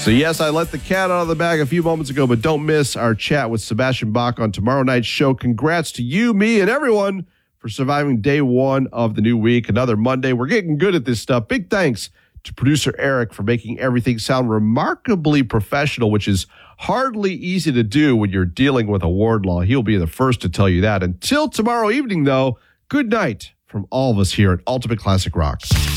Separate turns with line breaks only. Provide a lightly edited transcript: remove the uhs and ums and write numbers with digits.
So yes, I let the cat out of the bag a few moments ago, but don't miss our chat with Sebastian Bach on tomorrow night's show. Congrats to you, me, and everyone for surviving day one of the new week. Another Monday. We're getting good at this stuff. Big thanks to producer Eric for making everything sound remarkably professional, which is hardly easy to do when you're dealing with a Wardlaw. He'll be the first to tell you that. Until tomorrow evening, though, good night from all of us here at Ultimate Classic Rock.